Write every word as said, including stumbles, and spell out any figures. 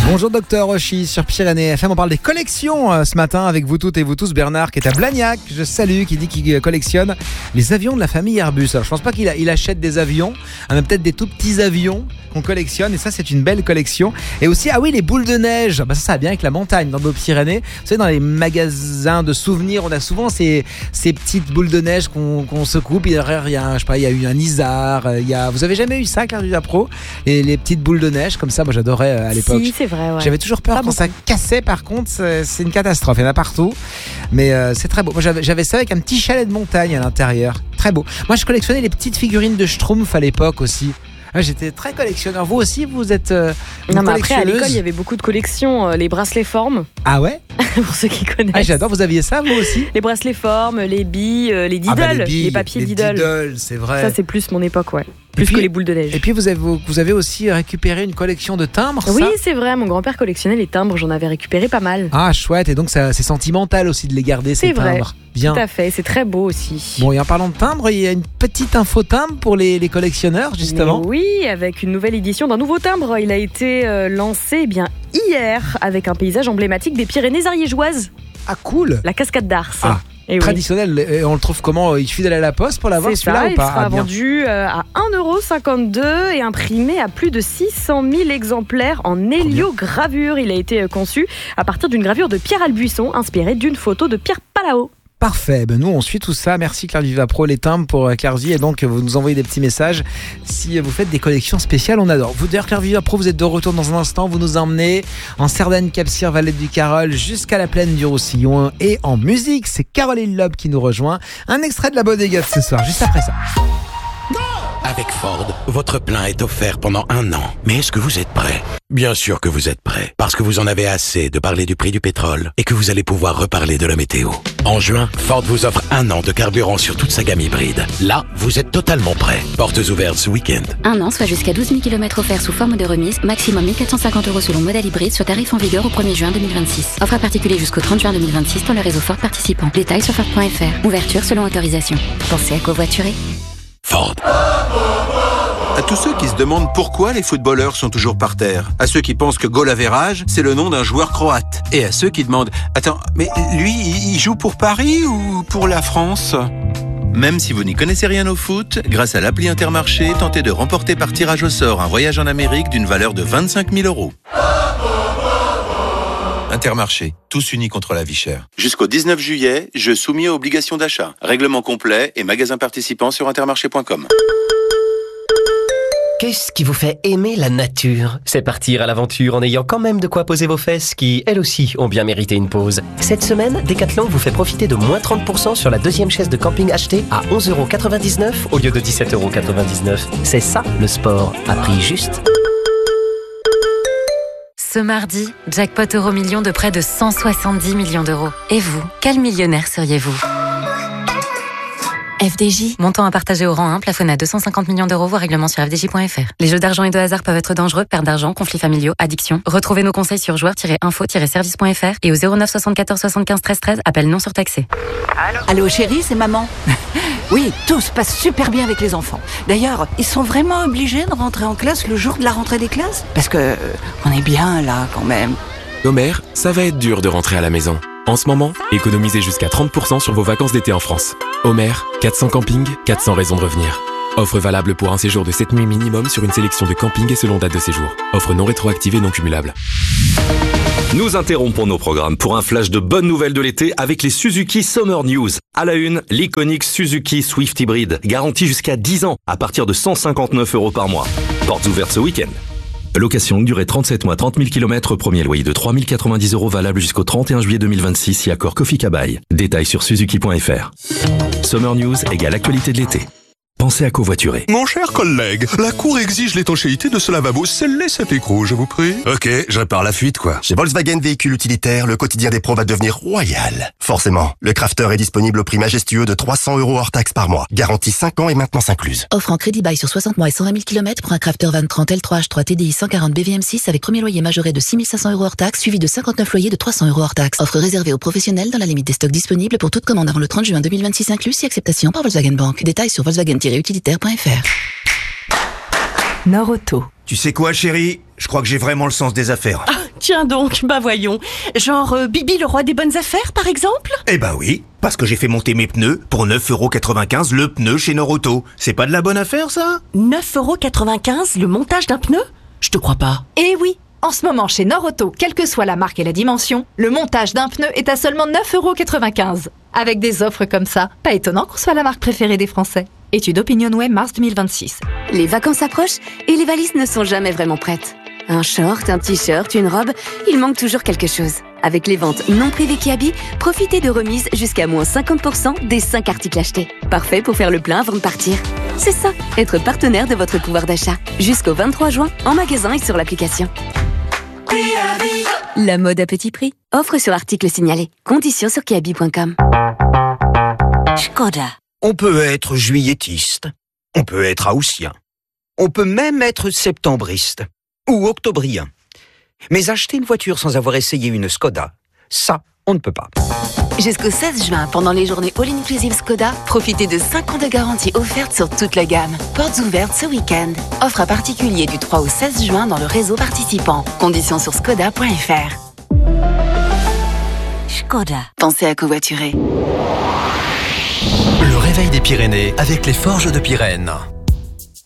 Bonjour Docteur Rochi sur Pyrénées F M, on parle des collections euh, ce matin avec vous toutes et vous tous. Bernard qui est à Blagnac, je salue, qui dit qu'il collectionne les avions de la famille Airbus. Alors je pense pas qu'il a, il achète des avions, hein, mais peut-être des tout petits avions qu'on collectionne, et ça c'est une belle collection. Et aussi, ah oui, les boules de neige, bah ça ça va bien avec la montagne dans nos Pyrénées. Vous savez, dans les magasins de souvenirs, on a souvent ces, ces petites boules de neige qu'on, qu'on se coupe. Derrière, il y a, je sais pas, il y a eu un Isard, il y a... Vous avez jamais eu ça, Claire Duda Pro, les, les petites boules de neige comme ça, moi j'adorais à l'époque. Si, c'est vrai, ouais. J'avais toujours peur pas quand beaucoup. Ça cassait, par contre, c'est, c'est une catastrophe. Il y en a partout, mais euh, c'est très beau. Moi, j'avais, j'avais ça avec un petit chalet de montagne à l'intérieur, très beau. Moi, je collectionnais les petites figurines de Schtroumpf à l'époque aussi. Ouais, j'étais très collectionneur. Vous aussi, vous êtes euh, une non, mais après, à collectionneuse. l'école, il y avait beaucoup de collections. Euh, les bracelets formes. Ah ouais. Pour ceux qui connaissent. Ah, j'adore. Vous aviez ça, vous aussi? Les bracelets formes, les billes, euh, les Diddle, ah bah les, billes, les papiers les Diddle. Diddle, c'est vrai. Ça, c'est plus mon époque, ouais. Plus puis, que les boules de neige. Et puis, vous avez, vous avez aussi récupéré une collection de timbres, oui, ça c'est vrai. Mon grand-père collectionnait les timbres. J'en avais récupéré pas mal. Ah, chouette. Et donc, ça, c'est sentimental aussi de les garder, ces c'est vrai. timbres. Bien. Tout à fait. C'est très beau aussi. Bon, et en parlant de timbres, il y a une petite info timbre pour les, les collectionneurs, justement. Mais oui, avec une nouvelle édition d'un nouveau timbre. Il a été euh, lancé eh bien hier avec un paysage emblématique des Pyrénées ariégeoises. Ah, cool. La cascade d'Ars. Ah. Et traditionnel, oui. Et on le trouve comment? Il suffit d'aller à la poste pour l'avoir, c'est celui-là, ça, ou pas? il sera ah, vendu à un euro cinquante-deux et imprimé à plus de six cent mille exemplaires en héliogravure. Il a été conçu à partir d'une gravure de Pierre Albuisson inspirée d'une photo de Pierre Palao. Parfait, ben nous on suit tout ça. Merci Claire Viva Pro, les timbres pour Clairzy, et donc vous nous envoyez des petits messages si vous faites des collections spéciales, on adore. Vous d'ailleurs, Claire Viva Pro, vous êtes de retour dans un instant, vous nous emmenez en Cerdagne, Cap-Cyr, Valette du Carol jusqu'à la plaine du Roussillon, et en musique, c'est Caroline Loeb qui nous rejoint. Un extrait de La Bodega ce soir, juste après ça. Avec Ford, votre plein est offert pendant un an. Mais est-ce que vous êtes prêt? Bien sûr que vous êtes prêt, parce que vous en avez assez de parler du prix du pétrole et que vous allez pouvoir reparler de la météo. En juin, Ford vous offre un an de carburant sur toute sa gamme hybride. Là, vous êtes totalement prêt. Portes ouvertes ce week-end. Un an, soit jusqu'à douze mille kilomètres offerts sous forme de remise, maximum mille quatre cent cinquante euros selon modèle hybride sur tarif en vigueur au premier juin deux mille vingt-six. Offre à particulier jusqu'au trente juin deux mille vingt-six dans le réseau Ford participant. Détails sur Ford point F R. Ouverture selon autorisation. Pensez à covoiturer. Ford. À tous ceux qui se demandent pourquoi les footballeurs sont toujours par terre, à ceux qui pensent que goal average, c'est le nom d'un joueur croate, et à ceux qui demandent « Attends, mais lui, il joue pour Paris ou pour la France ?» Même si vous n'y connaissez rien au foot, grâce à l'appli Intermarché, tentez de remporter par tirage au sort un voyage en Amérique d'une valeur de vingt-cinq mille euros. Intermarché, tous unis contre la vie chère. Jusqu'au dix-neuf juillet, jeu soumis à obligation d'achat. Règlement complet et magasins participants sur intermarché point com. Qu'est-ce qui vous fait aimer la nature? C'est partir à l'aventure en ayant quand même de quoi poser vos fesses qui, elles aussi, ont bien mérité une pause. Cette semaine, Decathlon vous fait profiter de moins trente pour cent sur la deuxième chaise de camping achetée à onze euros quatre-vingt-dix-neuf au lieu de dix-sept euros quatre-vingt-dix-neuf. C'est ça, le sport, à prix juste. Ce mardi, jackpot euro million de près de cent soixante-dix millions d'euros. Et vous, quel millionnaire seriez-vous? F D J. Montant à partager au rang un, plafonné à deux cent cinquante millions d'euros, voire règlement sur f d j point f r. Les jeux d'argent et de hasard peuvent être dangereux, perte d'argent, conflits familiaux, addiction. Retrouvez nos conseils sur joueurs tiret info tiret service point f r et au zéro neuf soixante-quatorze soixante-quinze treize treize, appel non surtaxé. Allô, Allô chérie, c'est maman. Oui, tout se passe super bien avec les enfants. D'ailleurs, ils sont vraiment obligés de rentrer en classe le jour de la rentrée des classes? Parce que, euh, on est bien là quand même. Homer, ça va être dur de rentrer à la maison. En ce moment, économisez jusqu'à trente pour cent sur vos vacances d'été en France. Homer, quatre cents campings, quatre cents raisons de revenir. Offre valable pour un séjour de sept nuits minimum sur une sélection de campings et selon date de séjour. Offre non rétroactive et non cumulable. Nous interrompons nos programmes pour un flash de bonnes nouvelles de l'été avec les Suzuki Summer News. À la une, l'iconique Suzuki Swift Hybrid, garantie jusqu'à dix ans à partir de cent cinquante-neuf euros par mois. Portes ouvertes ce week-end. Location, durée trente-sept mois, trente mille kilomètres, premier loyer de trois mille quatre-vingt-dix euros valable jusqu'au trente et un juillet deux mille vingt-six si accord Kofi Kabai. Détails sur suzuki point f r. Summer News égale actualité de l'été. Pensez à covoiturer. Mon cher collègue, la Cour exige l'étanchéité de ce lavabo. Scellez cet écrou, je vous prie. Ok, je répare la fuite, quoi. Chez Volkswagen Véhicules Utilitaires, le quotidien des pros va devenir royal. Forcément, le Crafter est disponible au prix majestueux de trois cents euros hors taxe par mois. Garantie cinq ans et maintenance incluse. Offre en crédit bail sur soixante mois et cent vingt mille kilomètres pour un Crafter vingt trente L trois H trois T D I cent quarante B V M six avec premier loyer majoré de six mille cinq cents euros hors taxe, suivi de cinquante-neuf loyers de trois cents euros hors taxe. Offre réservée aux professionnels dans la limite des stocks disponibles pour toute commande avant le trente juin deux mille vingt-six inclus si acceptation par Volkswagen Bank. Détails sur volkswagen tiret utilitaire point f r. Nord Auto. Tu sais quoi, chérie? Je crois que j'ai vraiment le sens des affaires. Ah, Tiens donc, bah voyons. Genre euh, Bibi le roi des bonnes affaires, par exemple? Eh bah oui, parce que j'ai fait monter mes pneus pour neuf euros quatre-vingt-quinze le pneu chez Norauto. C'est pas de la bonne affaire, ça? neuf euros quatre-vingt-quinze le montage d'un pneu? Je te crois pas. Eh oui, en ce moment chez Norauto, quelle que soit la marque et la dimension, le montage d'un pneu est à seulement neuf euros quatre-vingt-quinze. Avec des offres comme ça, pas étonnant qu'on soit la marque préférée des Français. Étude OpinionWay, mars deux mille vingt-six. Les vacances approchent et les valises ne sont jamais vraiment prêtes. Un short, un t-shirt, une robe, il manque toujours quelque chose. Avec les ventes non privées Kiabi, profitez de remises jusqu'à moins cinquante pour cent des cinq articles achetés. Parfait pour faire le plein avant de partir. C'est ça, être partenaire de votre pouvoir d'achat. Jusqu'au vingt-trois juin, en magasin et sur l'application. La mode à petit prix. Offre sur article signalé. Conditions sur kiabi point com. Skoda. On peut être juilletiste. On peut être haussien. On peut même être septembriste. Ou octobrien. Mais acheter une voiture sans avoir essayé une Skoda, ça, on ne peut pas. Jusqu'au seize juin, pendant les journées All-Inclusive Skoda, profitez de cinq ans de garantie offerte sur toute la gamme. Portes ouvertes ce week-end. Offre à particulier du trois au seize juin dans le réseau participant. Conditions sur skoda point f r. Skoda. Pensez à covoiturer. Le réveil des Pyrénées avec les Forges de Pyrène.